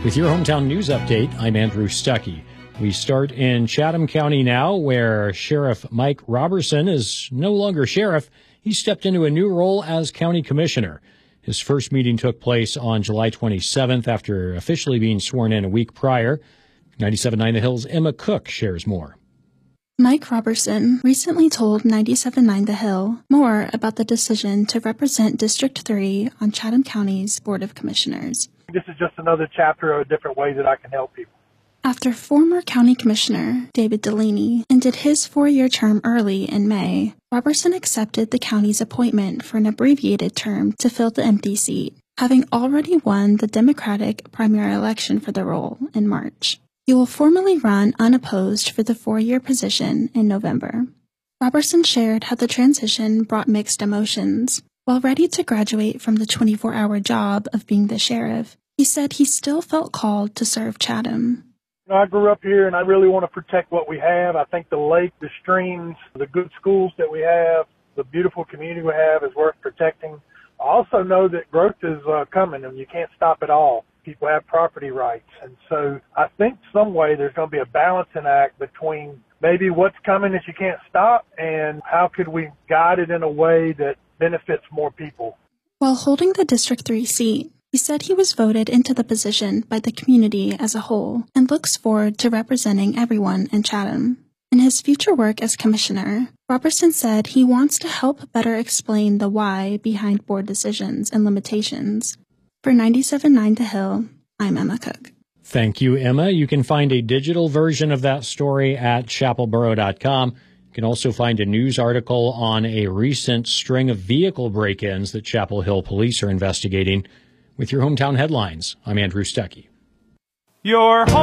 With your hometown news update, I'm Andrew Stuckey. We start in Chatham County now, where Sheriff Mike Roberson is no longer sheriff. He stepped into a new role as county commissioner. His first meeting took place on July 27th after officially being sworn in a week prior. 97.9 The Hill's Emma Cook shares more. Mike Roberson recently told 97.9 The Hill more about the decision to represent District 3 on Chatham County's Board of Commissioners. This is just another chapter of a different way that I can help people. After former County Commissioner David Delaney ended his 4-year term early in May, Roberson accepted the county's appointment for an abbreviated term to fill the empty seat, having already won the Democratic primary election for the role in March. He will formally run unopposed for the 4-year position in November. Roberson shared how the transition brought mixed emotions. While ready to graduate from the 24-hour job of being the sheriff, he said he still felt called to serve Chatham. I grew up here and I really want to protect what we have. I think the lake, the streams, the good schools that we have, the beautiful community we have is worth protecting. I also know that growth is coming and you can't stop it all. People have property rights. And so I think some way there's going to be a balancing act between maybe what's coming that you can't stop and how could we guide it in a way that benefits more people. While holding the District 3 seat, he said he was voted into the position by the community as a whole and looks forward to representing everyone in Chatham. In his future work as commissioner, Roberson said he wants to help better explain the why behind board decisions and limitations. For 97.9 The Hill, I'm Emma Cook. Thank you, Emma. You can find a digital version of that story at chapelboro.com. You can also find a news article on a recent string of vehicle break-ins that Chapel Hill police are investigating. With your hometown headlines, I'm Andrew Stuckey.